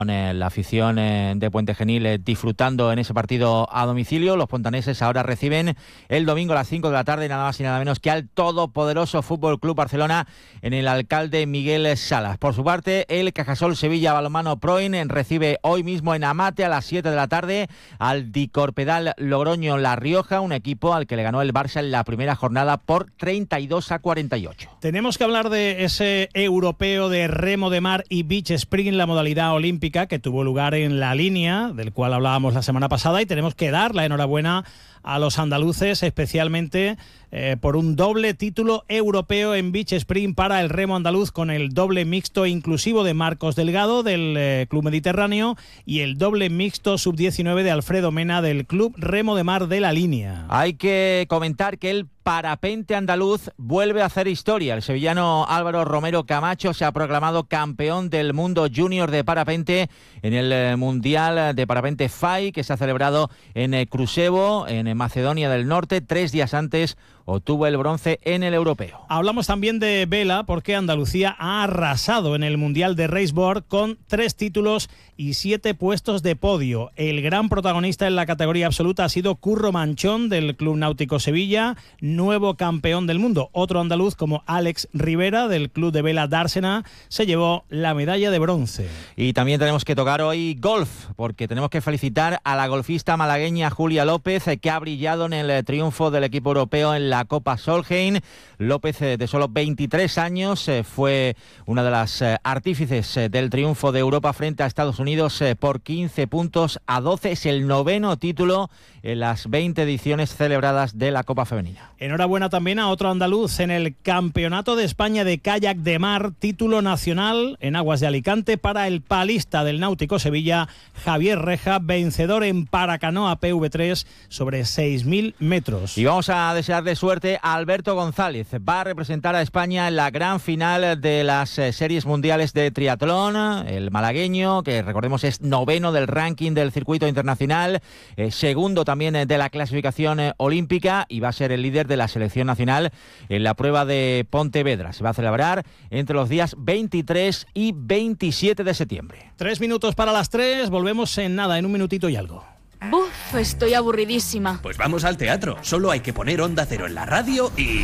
Con la afición de Puente Genil disfrutando en ese partido a domicilio. Los pontaneses ahora reciben el domingo a las 5 de la tarde nada más y nada menos que al todopoderoso Fútbol Club Barcelona en el Alcalde Miguel Salas. Por su parte, el Cajasol Sevilla Balonmano Proin recibe hoy mismo en Amate a las 7 de la tarde al Dicorpedal Logroño La Rioja, un equipo al que le ganó el Barça en la primera jornada por 32-48. Tenemos que hablar de ese europeo de remo de mar y beach spring en la modalidad olímpica que tuvo lugar en La Línea, del cual hablábamos la semana pasada, y tenemos que dar la enhorabuena a los andaluces, especialmente por un doble título europeo en beach sprint para el remo andaluz, con el doble mixto inclusivo de Marcos Delgado del Club Mediterráneo y el doble mixto sub-19 de Alfredo Mena del Club Remo de Mar de La Línea. Hay que comentar que el parapente andaluz vuelve a hacer historia. El sevillano Álvaro Romero Camacho se ha proclamado campeón del mundo junior de parapente en el Mundial de Parapente FAI, que se ha celebrado en Kruševo, en Macedonia del Norte. 3 días antes obtuvo el bronce en el europeo. Hablamos también de vela, porque Andalucía ha arrasado en el Mundial de Raceboard con 3 títulos y 7 puestos de podio. El gran protagonista en la categoría absoluta ha sido Curro Manchón del Club Náutico Sevilla, nuevo campeón del mundo. Otro andaluz como Alex Rivera del Club de Vela Dársena se llevó la medalla de bronce. Y también tenemos que tocar hoy golf, porque tenemos que felicitar a la golfista malagueña Julia López, que ha brillado en el triunfo del equipo europeo en la Copa Solheim. López, de solo 23 años, fue una de las artífices del triunfo de Europa frente a Estados Unidos por 15 puntos a 12. Es el 9º título en las 20 ediciones celebradas de la Copa Femenina. Enhorabuena también a otro andaluz en el Campeonato de España de Kayak de Mar, título nacional en aguas de Alicante para el palista del Náutico Sevilla, Javier Reja, vencedor en paracanoa PV3 sobre 6.000 metros. Y vamos a desearle suerte a Alberto González. Va a representar a España en la gran final de las series mundiales de triatlón. El malagueño, que recordemos es 9º del ranking del circuito internacional, segundo también de la clasificación olímpica, y va a ser el líder de la selección nacional en la prueba de Pontevedra. Se va a celebrar entre los días 23 y 27 de septiembre. 3 minutos para las 3, volvemos en nada, en un minutito y algo. Buf, estoy aburridísima. Pues vamos al teatro. Solo hay que poner Onda Cero en la radio y...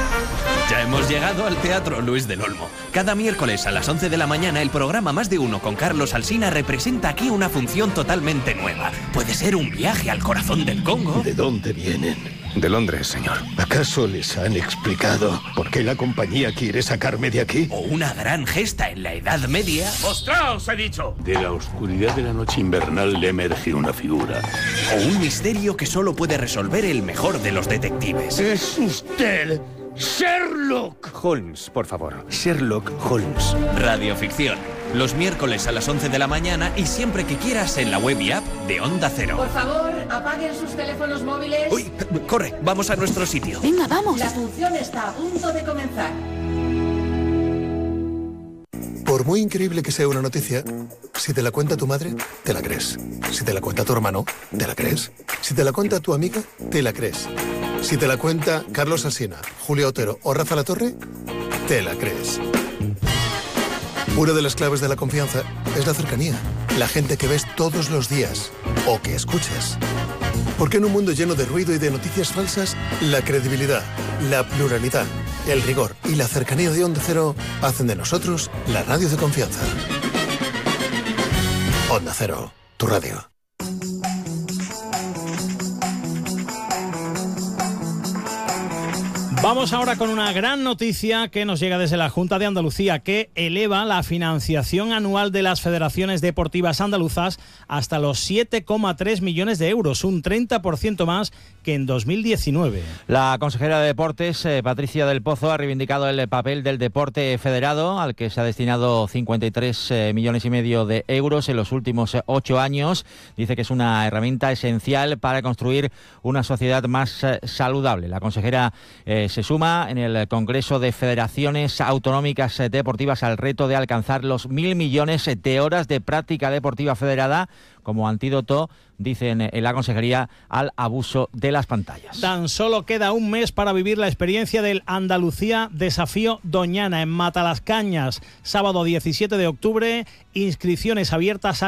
ya hemos llegado al Teatro Luis del Olmo. Cada miércoles a las 11 de la mañana el programa Más de Uno con Carlos Alsina representa aquí una función totalmente nueva. Puede ser un viaje al corazón del Congo. ¿De dónde vienen? De Londres, señor. ¿Acaso les han explicado por qué la compañía quiere sacarme de aquí? O una gran gesta en la Edad Media. ¡Mostraos, he dicho! De la oscuridad de la noche invernal le emerge una figura. O un misterio que solo puede resolver el mejor de los detectives. ¡Es usted Sherlock Holmes, por favor. Sherlock Holmes. Radioficción. Los miércoles a las 11 de la mañana y siempre que quieras en la web y app de Onda Cero. Por favor, apaguen sus teléfonos móviles. ¡Uy! Corre, vamos a nuestro sitio. Venga, vamos. La función está a punto de comenzar. Por muy increíble que sea una noticia, si te la cuenta tu madre, te la crees. Si te la cuenta tu hermano, te la crees. Si te la cuenta tu amiga, te la crees. Si te la cuenta Carlos Alsina, Julio Otero o Rafa Latorre, te la crees. Una de las claves de la confianza es la cercanía. La gente que ves todos los días o que escuchas. Porque en un mundo lleno de ruido y de noticias falsas, la credibilidad, la pluralidad, el rigor y la cercanía de Onda Cero hacen de nosotros la radio de confianza. Onda Cero, tu radio. Vamos ahora con una gran noticia que nos llega desde la Junta de Andalucía, que eleva la financiación anual de las federaciones deportivas andaluzas hasta los 7,3 millones de euros, un 30% más que en 2019. La consejera de Deportes, Patricia del Pozo, ha reivindicado el papel del deporte federado, al que se ha destinado 53 millones y medio de euros en los últimos 8 años. Dice que es una herramienta esencial para construir una sociedad más saludable. La consejera se suma en el Congreso de Federaciones Autonómicas Deportivas al reto de alcanzar los 1.000 millones de horas de práctica deportiva federada como antídoto, dicen en la Consejería, al abuso de las pantallas. Tan solo queda un mes para vivir la experiencia del Andalucía Desafío Doñana en Matalascañas, sábado 17 de octubre, inscripciones abiertas